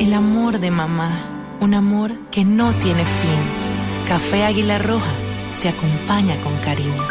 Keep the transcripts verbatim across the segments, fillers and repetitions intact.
El amor de mamá, un amor que no tiene fin. Café Águila Roja te acompaña con cariño.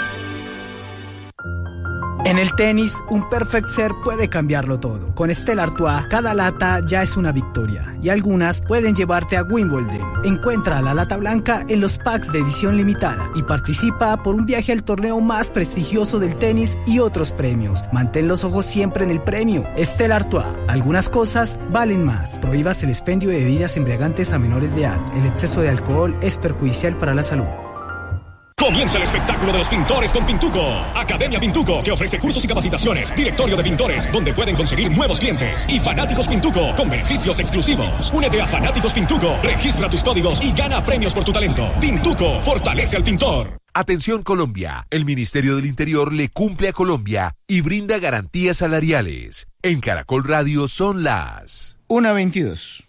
En el tenis, un perfect serve puede cambiarlo todo. Con Stella Artois, cada lata ya es una victoria y algunas pueden llevarte a Wimbledon. Encuentra la lata blanca en los packs de edición limitada y participa por un viaje al torneo más prestigioso del tenis y otros premios. Mantén los ojos siempre en el premio. Stella Artois, algunas cosas valen más. Prohíbas el expendio de bebidas embriagantes a menores de edad. El exceso de alcohol es perjudicial para la salud. Comienza el espectáculo de los pintores con Pintuco. Academia Pintuco, que ofrece cursos y capacitaciones. Directorio de pintores, donde pueden conseguir nuevos clientes. Y Fanáticos Pintuco, con beneficios exclusivos. Únete a Fanáticos Pintuco, registra tus códigos y gana premios por tu talento. Pintuco, fortalece al pintor. Atención Colombia, el Ministerio del Interior le cumple a Colombia y brinda garantías salariales. En Caracol Radio son las una veintidós.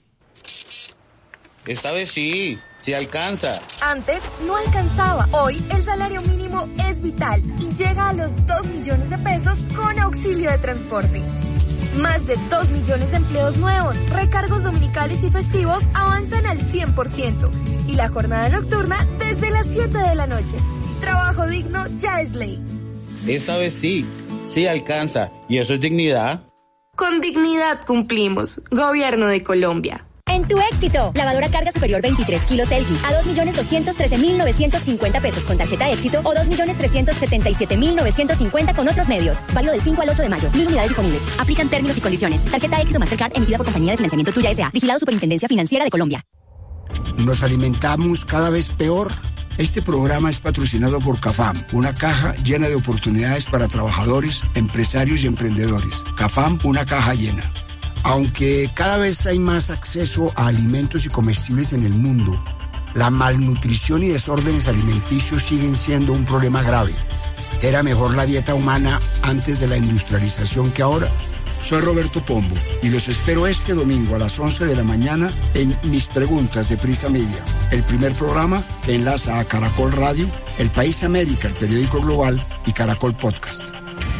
Esta vez sí, sí alcanza. Antes no alcanzaba. Hoy el salario mínimo es vital y llega a los dos millones de pesos con auxilio de transporte. Más de dos millones de empleos nuevos, recargos dominicales y festivos avanzan al cien por ciento. Y la jornada nocturna desde las siete de la noche. Trabajo digno ya es ley. Esta vez sí, sí alcanza. ¿Y eso es dignidad? Con dignidad cumplimos. Gobierno de Colombia. En tu éxito, lavadora carga superior veintitrés kilos L G a dos millones doscientos trece mil novecientos cincuenta pesos con tarjeta éxito o dos millones trescientos setenta y siete mil novecientos cincuenta con otros medios. Válido del cinco al ocho de mayo. Mil unidades disponibles. Aplican términos y condiciones. Tarjeta éxito Mastercard emitida por Compañía de Financiamiento Tuya S A. Vigilado Superintendencia Financiera de Colombia. Nos alimentamos cada vez peor. Este programa es patrocinado por CAFAM, una caja llena de oportunidades para trabajadores, empresarios y emprendedores. CAFAM, una caja llena. Aunque cada vez hay más acceso a alimentos y comestibles en el mundo, la malnutrición y desórdenes alimenticios siguen siendo un problema grave. Era mejor la dieta humana antes de la industrialización que ahora. Soy Roberto Pombo y los espero este domingo a las once de la mañana en Mis Preguntas de Prisa Media, el primer programa que enlaza a Caracol Radio, El País América, el periódico global y Caracol Podcast.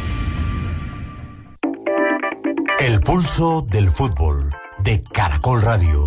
El pulso del fútbol de Caracol Radio.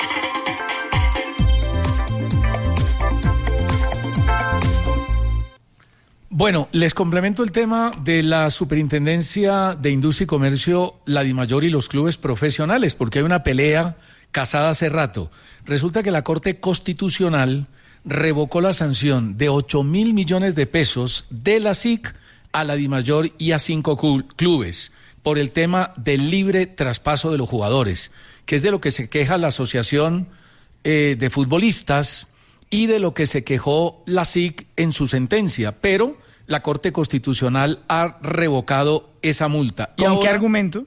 Bueno, les complemento el tema de la Superintendencia de Industria y Comercio, la DIMAYOR y los clubes profesionales, porque hay una pelea casada hace rato. Resulta que la Corte Constitucional revocó la sanción de ocho mil millones de pesos de la S I C a la DIMAYOR y a cinco clubes por el tema del libre traspaso de los jugadores, que es de lo que se queja la Asociación eh, de Futbolistas y de lo que se quejó la S I C en su sentencia, pero la Corte Constitucional ha revocado esa multa. ¿Con ahora, qué argumento?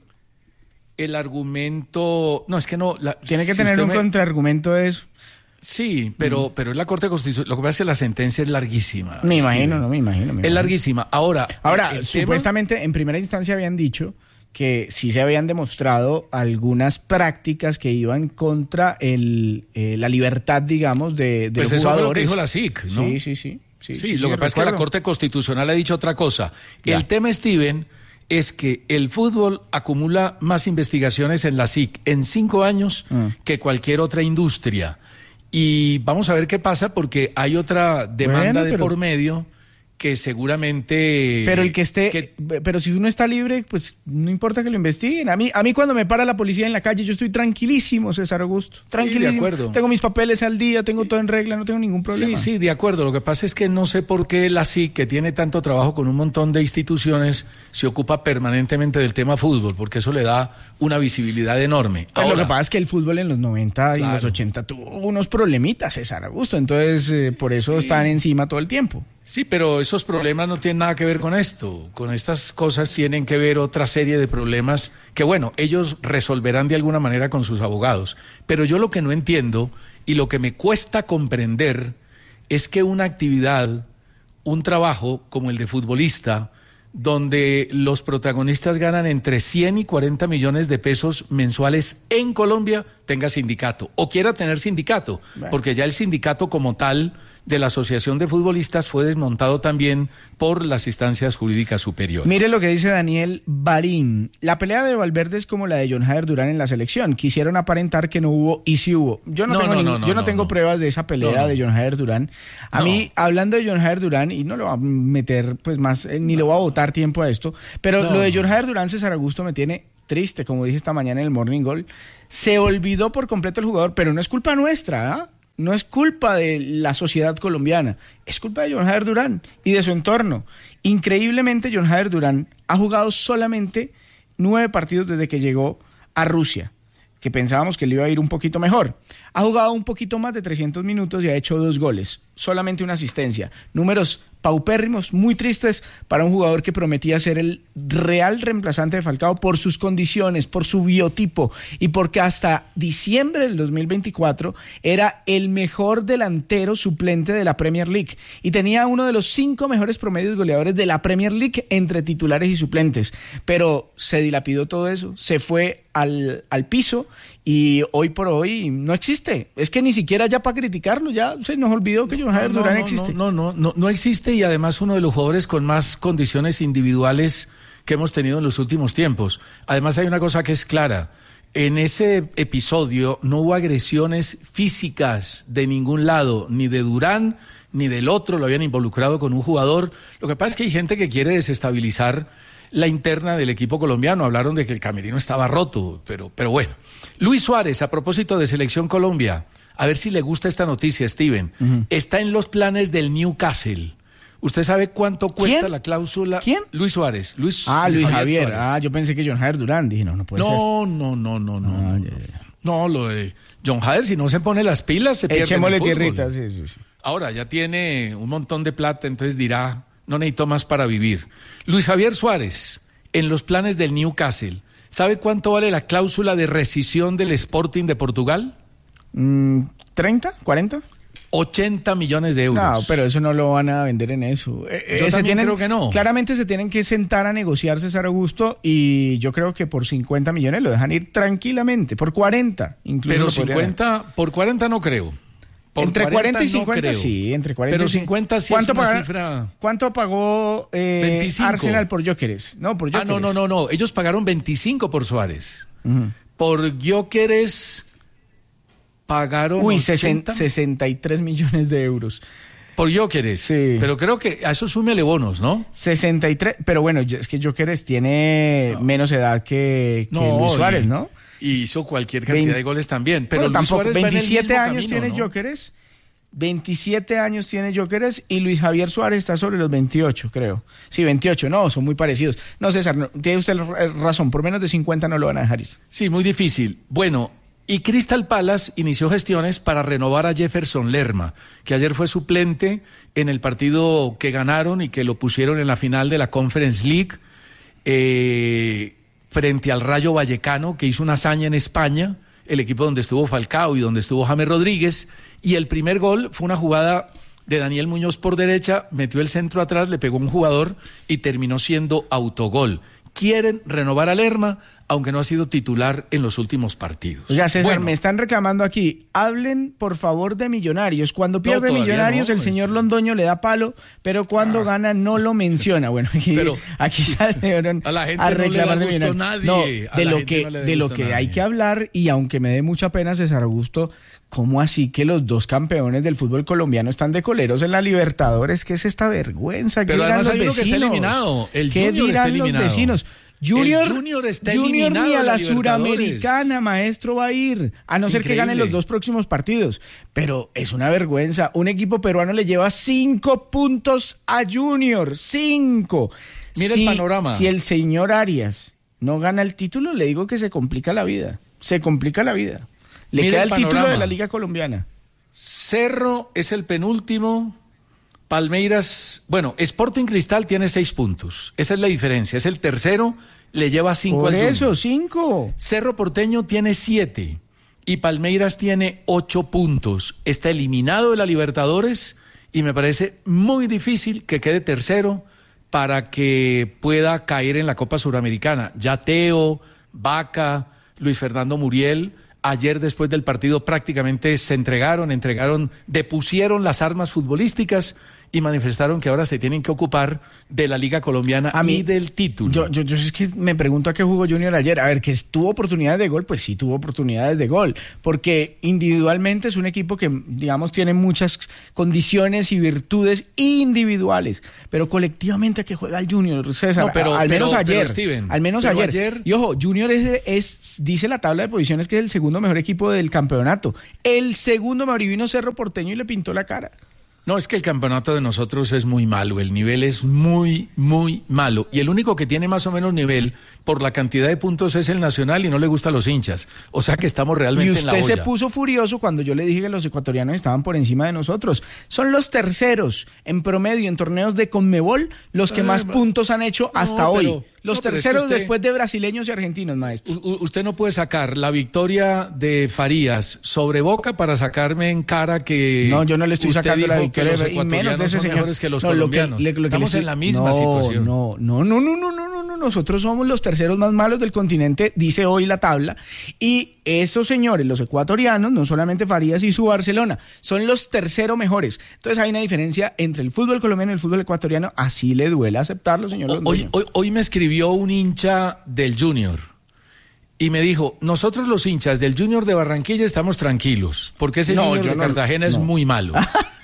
El argumento... No, es que no... La, Tiene que si tener un me... contraargumento de eso. Sí, pero, mm. pero es la Corte Constitucional. Lo que pasa es que la sentencia es larguísima. Me imagino, no me imagino. Me imagino. Es larguísima. Ahora, Ahora supuestamente tema... en primera instancia habían dicho que sí se habían demostrado algunas prácticas que iban contra el, eh, la libertad, digamos, de, de pues los eso jugadores. Fue lo que dijo la S I C, ¿no? Sí, sí, sí. Sí, sí, sí, lo sí, que pasa recuerdo. es que la Corte Constitucional ha dicho otra cosa. Ya. El tema, Steven, es que el fútbol acumula más investigaciones en la S I C en cinco años mm. que cualquier otra industria. Y vamos a ver qué pasa, porque hay otra demanda bueno, de pero... por medio que seguramente... Pero el que esté... Que, pero si uno está libre, pues no importa que lo investiguen. A mí, a mí cuando me para la policía en la calle, yo estoy tranquilísimo, César Augusto. Tranquilísimo. Sí, de acuerdo. Tengo mis papeles al día, tengo todo en regla, no tengo ningún problema. Sí, sí, de acuerdo. Lo que pasa es que no sé por qué la S I C, que tiene tanto trabajo con un montón de instituciones, se ocupa permanentemente del tema fútbol, porque eso le da una visibilidad enorme. Pues Ahora, lo que pasa es que el fútbol en los noventa claro. y los ochenta tuvo unos problemitas, César Augusto. Entonces, eh, por eso sí. están encima todo el tiempo. Sí, pero esos problemas no tienen nada que ver con esto. Con estas cosas tienen que ver otra serie de problemas que, bueno, ellos resolverán de alguna manera con sus abogados. Pero yo lo que no entiendo y lo que me cuesta comprender es que una actividad, un trabajo como el de futbolista, donde los protagonistas ganan entre cien y cuarenta millones de pesos mensuales en Colombia, tenga sindicato o quiera tener sindicato, bueno. porque ya el sindicato como tal de la Asociación de Futbolistas fue desmontado también por las instancias jurídicas superiores. Mire lo que dice Daniel Barín. La pelea de Valverde es como la de John Jader Durán en la selección. Quisieron aparentar que no hubo y sí hubo. Yo no, no, tengo, no, no, no, yo no, no tengo no. pruebas de esa pelea no, no. de John Jader Durán. A no. mí, hablando de John Jader Durán, y no le voy a meter pues más, eh, ni le voy a botar tiempo a esto, pero no. lo de John Jader Durán, César Augusto, me tiene triste, como dije esta mañana en el Morning Goal. Se olvidó por completo el jugador, pero no es culpa nuestra, ¿ah? ¿eh? No es culpa de la sociedad colombiana, es culpa de John Jader Durán y de su entorno. Increíblemente, John Jader Durán ha jugado solamente nueve partidos desde que llegó a Rusia, que pensábamos que le iba a ir un poquito mejor. Ha jugado un poquito más de trescientos minutos y ha hecho dos goles, solamente una asistencia. Números paupérrimos, muy tristes para un jugador que prometía ser el real reemplazante de Falcao por sus condiciones, por su biotipo y porque hasta diciembre del dos mil veinticuatro era el mejor delantero suplente de la Premier League y tenía uno de los cinco mejores promedios goleadores de la Premier League entre titulares y suplentes. Pero se dilapidó todo eso, se fue al, al piso y hoy por hoy no existe. Es que ni siquiera ya para criticarlo, ya se nos olvidó que John Jader no, Durán no, existe. No, no, no, no, no existe y además uno de los jugadores con más condiciones individuales que hemos tenido en los últimos tiempos. Además hay una cosa que es clara. En ese episodio no hubo agresiones físicas de ningún lado, ni de Durán ni del otro, lo habían involucrado con un jugador. Lo que pasa es que hay gente que quiere desestabilizar la interna del equipo colombiano. Hablaron de que el camerino estaba roto, pero, pero bueno. Luis Suárez, a propósito de Selección Colombia, a ver si le gusta esta noticia, Steven. Uh-huh. Está en los planes del Newcastle. ¿Usted sabe cuánto cuesta ¿Quién? la cláusula? ¿Quién? Luis Suárez. Luis, ah, Luis Javier. Javier Ah, yo pensé que John Jader Durán. Dije, no, no puede no, ser. No, no, no, no, ah, no. Yeah, yeah. No, lo de John Jader, si no se pone las pilas, se pierde Echémosle el fútbol. tierrita, sí, sí, sí. Ahora, ya tiene un montón de plata, entonces dirá, no necesito más para vivir. Luis Javier Suárez, en los planes del Newcastle. ¿Sabe cuánto vale la cláusula de rescisión del Sporting de Portugal? Mm, ¿treinta? ¿cuarenta? ochenta millones de euros. No, pero eso no lo van a vender en eso. Yo eh, también tienen, creo que no. Claramente se tienen que sentar a negociar, César Augusto, y yo creo que por cincuenta millones lo dejan ir tranquilamente, por cuarenta incluso. Pero cincuenta, por cuarenta no creo. Por entre cuarenta y cincuenta, no sí, entre cuarenta pero y cincuenta sí ¿Cuánto es una paga, cifra? ¿Cuánto pagó eh, veinticinco Arsenal por Gyökeres? No, por Gyökeres. Ah, no, no, no, no. Ellos pagaron veinticinco por Suárez. Uh-huh. Por Gyökeres pagaron Uy, ochenta sesenta y tres millones de euros. Por Gyökeres. Sí. Pero creo que a eso súmele bonos, ¿no? sesenta y tres, pero bueno, es que Gyökeres tiene no. menos edad que, que no, Luis Suárez, y, ¿no? Y hizo cualquier cantidad veinte, de goles también. Pero bueno, Luis tampoco, Suárez veintisiete va en el años mismo tiene camino, ¿no? Gyökeres. veintisiete años tiene Gyökeres y Luis Javier Suárez está sobre los veintiocho, creo. Sí, veintiocho, no, son muy parecidos. No, César, no, tiene usted razón, por menos de cincuenta no lo van a dejar ir. Sí, muy difícil. Bueno, y Crystal Palace inició gestiones para renovar a Jefferson Lerma, que ayer fue suplente en el partido que ganaron y que lo pusieron en la final de la Conference League eh, frente al Rayo Vallecano, que hizo una hazaña en España, el equipo donde estuvo Falcao y donde estuvo James Rodríguez, y el primer gol fue una jugada de Daniel Muñoz por derecha, metió el centro atrás, le pegó un jugador y terminó siendo autogol. Quieren renovar a Lerma, aunque no ha sido titular en los últimos partidos. Oiga, César, bueno, me están reclamando aquí, hablen por favor de Millonarios. Cuando pierde no, Millonarios, no, el pues, señor Londoño le da palo, pero cuando ah. gana no lo menciona. Bueno, aquí, pero, aquí salieron a, la gente a reclamar no le de nadie, No, a de la lo que, no de lo que nadie. hay que hablar, y aunque me dé mucha pena, César Augusto, ¿cómo así que los dos campeones del fútbol colombiano están de coleros en la Libertadores? ¿Qué es esta vergüenza? Pero además hay uno vecinos? que está eliminado. El ¿Qué Junior dirán está eliminado. los vecinos? Junior, el Junior está Junior eliminado ni a la, la suramericana, maestro, va a ir, a no ser Increíble. que ganen los dos próximos partidos. Pero es una vergüenza. Un equipo peruano le lleva cinco puntos a Junior. Cinco. Mira si, el panorama. Si el señor Arias no gana el título, le digo que se complica la vida. Se complica la vida. Le Mira queda el el, título panorama. de la Liga Colombiana. Cerro es el penúltimo. Palmeiras, bueno, Sporting Cristal tiene seis puntos. Esa es la diferencia. Es el tercero, le lleva cinco Por al Junior. eso, cinco. Cerro Porteño tiene siete y Palmeiras tiene ocho puntos. Está eliminado de la Libertadores y me parece muy difícil que quede tercero para que pueda caer en la Copa Suramericana. Ya Teo, Vaca, Luis Fernando Muriel ayer después del partido prácticamente se entregaron, entregaron, depusieron las armas futbolísticas y manifestaron que ahora se tienen que ocupar de la Liga Colombiana a mí, y del título. Yo, yo, yo es que me pregunto a qué jugó Junior ayer. A ver, que tuvo oportunidades de gol, pues sí tuvo oportunidades de gol, porque individualmente es un equipo que, digamos, tiene muchas condiciones y virtudes individuales, pero colectivamente a qué juega el Junior, César, no, pero, al menos pero, ayer, pero Steven, al menos pero ayer. ayer. Y ojo, Junior es, es, dice la tabla de posiciones que es el segundo mejor equipo del campeonato, el segundo mejor, y vino Cerro Porteño y le pintó la cara. No, es que el campeonato de nosotros es muy malo, el nivel es muy, muy malo. Y el único que tiene más o menos nivel por la cantidad de puntos es el Nacional y no le gusta a los hinchas. O sea que estamos realmente en la olla. Y usted se puso furioso cuando yo le dije que los ecuatorianos estaban por encima de nosotros. Son los terceros en promedio en torneos de Conmebol los que eh, más puntos han hecho no, hasta pero, hoy. Los no, terceros es que usted, después de brasileños y argentinos, maestro. U, usted no puede sacar la victoria de Farías sobre Boca para sacarme en cara que... No, yo no le estoy sacando la victoria. Los ecuatorianos de ese son mejores que los no, colombianos. Lo que, lo que Estamos le, en la misma no, situación. No, no, no, no, no, no, no, no. Nosotros somos los terceros más malos del continente, dice hoy la tabla. Y esos señores, los ecuatorianos, no solamente Farías y su Barcelona, son los terceros mejores. Entonces hay una diferencia entre el fútbol colombiano y el fútbol ecuatoriano. Así le duele aceptarlo, señor Londoño. Hoy, hoy, hoy me escribió un hincha del Junior y me dijo, nosotros los hinchas del Junior de Barranquilla estamos tranquilos, porque ese no, Junior de no, Cartagena no. es muy malo.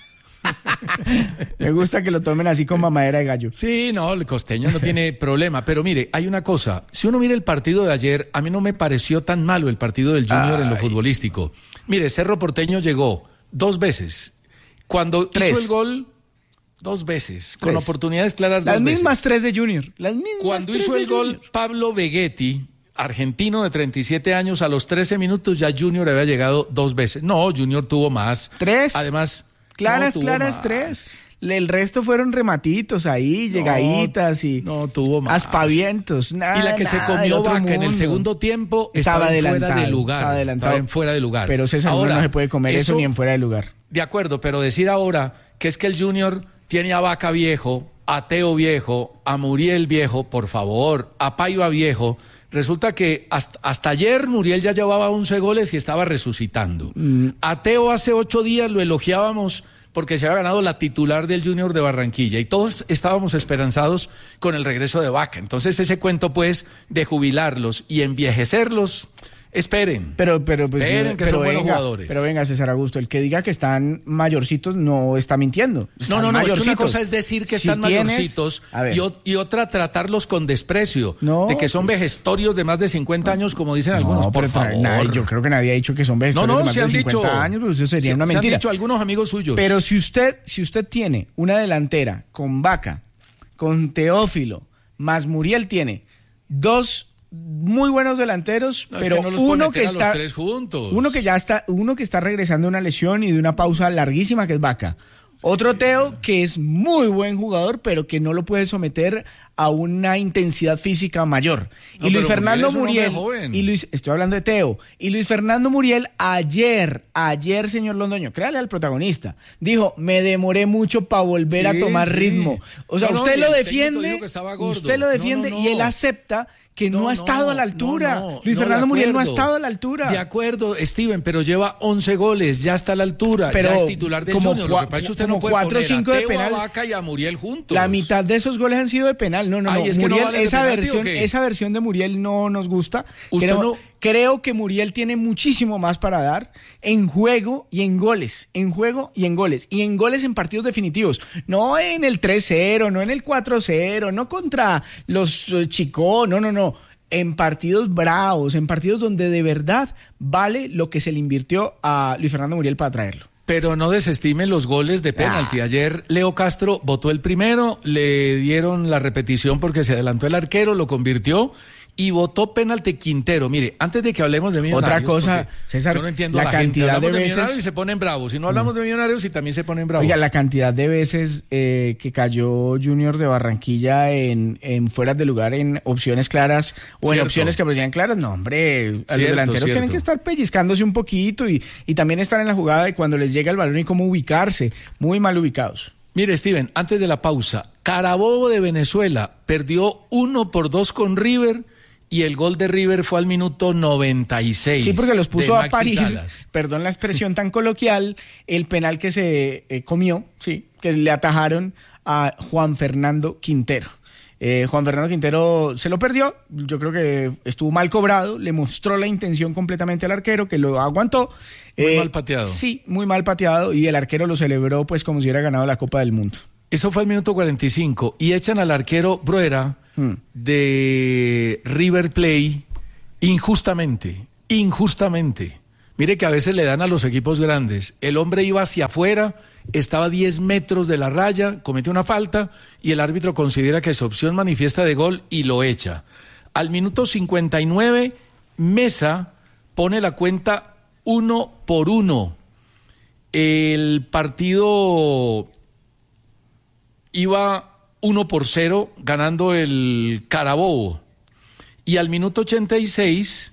Me gusta que lo tomen así con mamadera de gallo. Sí, no, el costeño no tiene problema, pero mire, hay una cosa, si uno mira el partido de ayer, a mí no me pareció tan malo el partido del Junior Ay. en lo futbolístico. Mire, Cerro Porteño llegó dos veces, cuando tres. hizo el gol, dos veces, tres. con oportunidades claras Las dos veces. Las mismas tres de Junior, las mismas Cuando tres hizo de el gol Junior. Pablo Vegetti, argentino de treinta y siete años, a los trece minutos ya Junior había llegado dos veces. No, Junior tuvo más. Tres. Además... Claras, no, claras, más. tres. El resto fueron rematitos ahí, no, llegaditas y no tuvo más. aspavientos. Nada, y la que nada, se comió Vaca mundo. en el segundo tiempo estaba, estaba fuera de lugar. Estaba adelantado. Estaba en fuera de lugar. Pero César, ahora, no se puede comer eso, eso ni en fuera de lugar. De acuerdo, pero decir ahora que es que el Junior tiene a Vaca viejo, a Teo viejo, a Muriel viejo, por favor, a Paiva viejo. Resulta que hasta, hasta ayer Muriel ya llevaba once goles y estaba resucitando. Mm. A Teo hace ocho días lo elogiábamos porque se había ganado la titular del Junior de Barranquilla y todos estábamos esperanzados con el regreso de Vaca. Entonces ese cuento pues de jubilarlos y envejecerlos, esperen. Pero, pero, pues, esperen que pero son venga, buenos jugadores. Pero venga, César Augusto, el que diga que están mayorcitos no está mintiendo. Están no, no, no, mayorcitos. es que una cosa es decir que están si mayorcitos tienes, y, o, y otra tratarlos con desprecio, no, de que son pues, vejestorios de más de cincuenta años, como dicen no, algunos, por favor. Nadie, yo creo que nadie ha dicho que son vejestorios no, no, de más se de han cincuenta dicho, años, pues eso sería se, una mentira. Se han dicho algunos amigos suyos. Pero si usted, si usted tiene una delantera con Vaca, con Teófilo, más Muriel tiene dos muy buenos delanteros, no, pero es que no uno que está los tres juntos. uno que ya está uno que está regresando de una lesión y de una pausa larguísima, que es Vaca. Otro Teo que es muy buen jugador, pero que no lo puede someter a una intensidad física mayor. No, y Luis Fernando Muriel, Muriel y Luis, estoy hablando de Teo, y Luis Fernando Muriel ayer, ayer, señor Londoño, créale al protagonista, dijo, me demoré mucho para volver sí, a tomar sí. ritmo. O sea, no, usted, no, lo defiende, usted lo defiende, no, no, no. y él acepta que no, no ha estado no, a la altura. No, no, Luis no, Fernando Muriel no ha estado a la altura. De acuerdo, Steven, pero lleva once goles, ya está a la altura, pero ya es titular del como Junior. Cua- Lo que pasa es que usted como no puede cuatro o cinco de Teo, penal. A Vaca y a Muriel juntos. La mitad de esos goles han sido de penal. No, no, Ay, no. es que Muriel, no vale esa penalti, versión, esa versión de Muriel no nos gusta. Usted creo, no... creo que Muriel tiene muchísimo más para dar en juego y en goles, en juego y en goles, y en goles en partidos definitivos, no en el tres cero, no en el cuatro cero, no contra los uh, Chicó, no, no, no. En partidos bravos, en partidos donde de verdad vale lo que se le invirtió a Luis Fernando Muriel para traerlo. Pero no desestime los goles de penalti. Ah. Ayer Leo Castro votó el primero, le dieron la repetición porque se adelantó el arquero, lo convirtió y votó penalti Quintero. Mire, antes de que hablemos de Millonarios... Otra cosa, César, yo no entiendo la, la cantidad gente. de veces... de Millonarios y se ponen bravos. Si no hablamos mm. de Millonarios y también se ponen bravos. Oiga, la cantidad de veces eh, que cayó Junior de Barranquilla en, en fueras de lugar, en opciones claras o cierto. en opciones que parecían claras. No, hombre, cierto, los delanteros cierto. tienen que estar pellizcándose un poquito y, y también estar en la jugada y cuando les llega el balón y cómo ubicarse. Muy mal ubicados. Mire, Steven, antes de la pausa, Carabobo de Venezuela perdió uno por dos con River y el gol de River fue al minuto noventa y seis. Sí, porque los puso a parir, Salas. Perdón la expresión tan coloquial, el penal que se eh, comió, sí, que le atajaron a Juan Fernando Quintero. Eh, Juan Fernando Quintero se lo perdió, yo creo que estuvo mal cobrado, le mostró la intención completamente al arquero, que lo aguantó. Muy eh, mal pateado. Sí, muy mal pateado, y el arquero lo celebró pues como si hubiera ganado la Copa del Mundo. Eso fue al minuto cuarenta y cinco, y echan al arquero Bruera hmm. de River Plate injustamente, injustamente. Mire que a veces le dan a los equipos grandes. El hombre iba hacia afuera, estaba a diez metros de la raya, comete una falta y el árbitro considera que es opción manifiesta de gol y lo echa. Al minuto cincuenta y nueve, Mesa pone la cuenta uno por uno. El partido iba uno por cero ganando el Carabobo. Y al minuto ochenta y seis...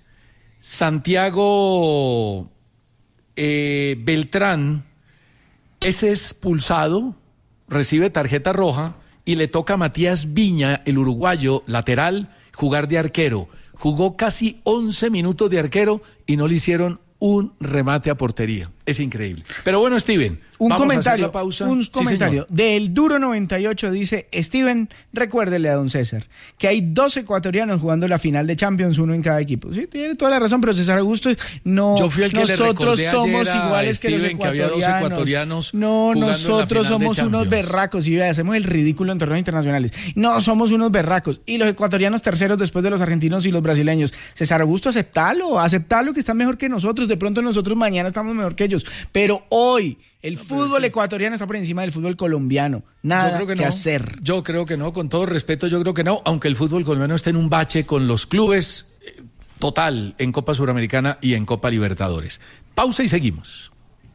Santiago eh, Beltrán es expulsado, recibe tarjeta roja y le toca a Matías Viña, el uruguayo lateral, jugar de arquero. Jugó casi once minutos de arquero y no le hicieron un remate a portería. Es increíble. Pero bueno, Steven, un vamos comentario, a hacer la pausa. Un sí, comentario señor. del Duro noventa y ocho dice: Steven, recuérdele a don César que hay dos ecuatorianos jugando la final de Champions, uno en cada equipo. Sí, tiene toda la razón, pero César Augusto no. Yo fui el que nosotros le somos ayer a iguales Steven, que los ecuatorianos. Que había dos ecuatorianos no, nosotros somos unos berracos y vea, hacemos el ridículo en torneos internacionales. No, somos unos berracos y los ecuatorianos terceros después de los argentinos y los brasileños. César Augusto, aceptalo, aceptalo que están mejor que nosotros. De pronto nosotros mañana estamos mejor que ellos, pero hoy el no, fútbol sí. ecuatoriano está por encima del fútbol colombiano. Nada yo creo que, que no. hacer. Yo creo que no, con todo respeto, yo creo que no, aunque el fútbol colombiano está en un bache con los clubes eh, total en Copa Suramericana y en Copa Libertadores. Pausa y seguimos.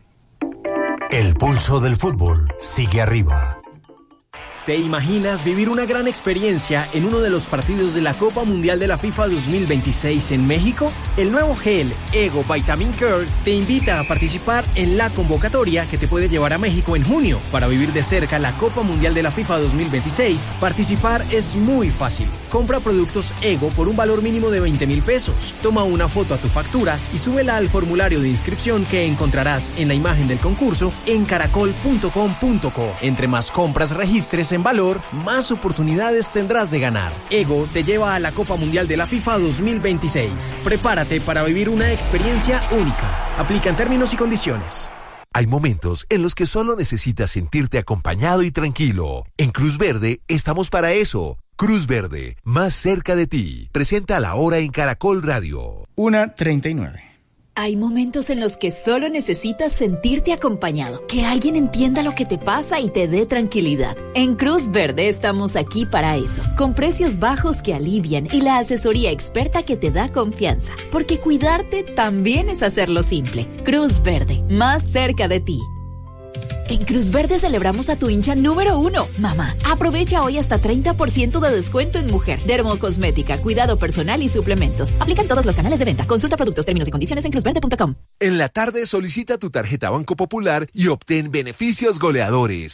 El pulso del fútbol sigue arriba. ¿Te imaginas vivir una gran experiencia en uno de los partidos de la Copa Mundial de la FIFA dos mil veintiséis en México? El nuevo gel Ego Vitamin Curl te invita a participar en la convocatoria que te puede llevar a México en junio para vivir de cerca la Copa Mundial de la FIFA dos mil veintiséis. Participar es muy fácil. Compra productos Ego por un valor mínimo de veinte mil pesos. Toma una foto a tu factura y súbela al formulario de inscripción que encontrarás en la imagen del concurso en caracol punto com punto co. Entre más compras registres en valor, más oportunidades tendrás de ganar. Ego te lleva a la Copa Mundial de la FIFA dos mil veintiséis. Prepárate para vivir una experiencia única. Aplican términos y condiciones. Hay momentos en los que solo necesitas sentirte acompañado y tranquilo. En Cruz Verde estamos para eso. Cruz Verde, más cerca de ti. Presenta la hora en Caracol Radio. una treinta y nueve. Hay momentos en los que solo necesitas sentirte acompañado, que alguien entienda lo que te pasa y te dé tranquilidad. En Cruz Verde estamos aquí para eso, con precios bajos que alivian y la asesoría experta que te da confianza, porque cuidarte también es hacerlo simple. Cruz Verde, más cerca de ti. En Cruz Verde celebramos a tu hincha número uno, mamá. Aprovecha hoy hasta treinta por ciento de descuento en mujer, dermocosmética, cuidado personal y suplementos. Aplican todos los canales de venta. Consulta productos, términos y condiciones en cruz verde punto com. En la tarde solicita tu tarjeta Banco Popular y obtén beneficios goleadores.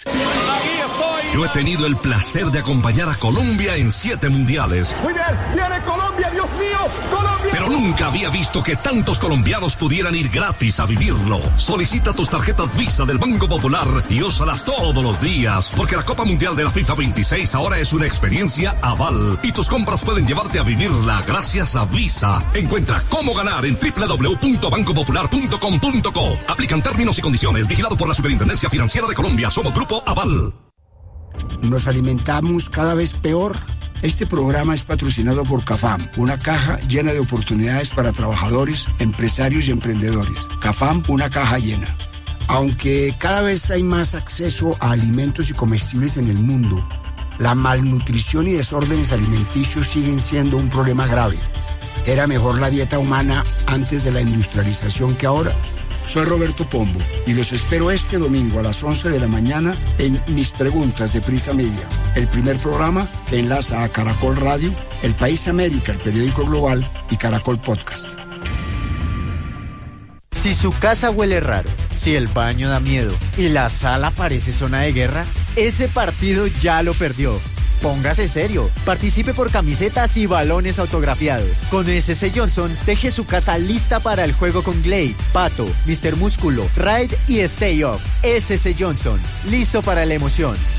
Yo he tenido el placer de acompañar a Colombia en siete mundiales. Muy bien, viene Colombia, Dios mío, Colombia. Pero nunca había visto que tantos colombianos pudieran ir gratis a vivirlo. Solicita tus tarjetas Visa del Banco Popular y úsalas todos los días, porque la Copa Mundial de la FIFA veintiséis ahora es una experiencia aval y tus compras pueden llevarte a vivirla gracias a Visa. Encuentra cómo ganar en doble u doble u doble u punto banco popular punto com punto co. Aplican términos y condiciones. Vigilado por la Superintendencia Financiera de Colombia. Somos Grupo Aval. Nos alimentamos cada vez peor. Este programa es patrocinado por CAFAM, una caja llena de oportunidades para trabajadores, empresarios y emprendedores. CAFAM, una caja llena. Aunque cada vez hay más acceso a alimentos y comestibles en el mundo, la malnutrición y desórdenes alimenticios siguen siendo un problema grave. Era mejor la dieta humana antes de la industrialización que ahora. Soy Roberto Pombo y los espero este domingo a las once de la mañana en Mis Preguntas de Prisa Media, el primer programa que enlaza a Caracol Radio, El País América, el periódico global y Caracol Podcast. Si su casa huele raro, si el baño da miedo y la sala parece zona de guerra, ese partido ya lo perdió. póngase serio. Participe por camisetas y balones autografiados. Con S C Johnson, deje su casa lista para el juego con Glade, Pato, mister Músculo, Ride y Stay Off. S C Johnson, listo para la emoción.